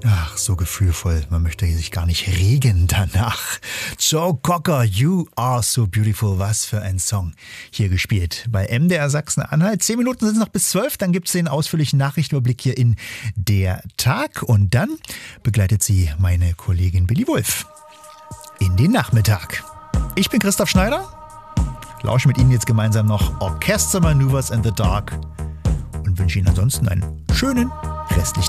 Ach, so gefühlvoll. Man möchte sich gar nicht regen danach. Joe Cocker, You Are So Beautiful. Was für ein Song hier gespielt bei MDR Sachsen-Anhalt. 10 Minuten sind es noch bis 12. Dann gibt es den ausführlichen Nachrichtenüberblick hier in Der Tag. Und dann begleitet sie meine Kollegin Billy Wulff in den Nachmittag. Ich bin Christoph Schneider. Lausche mit Ihnen jetzt gemeinsam noch Orchester Maneuvers in the Dark und wünsche Ihnen ansonsten einen schönen restlichen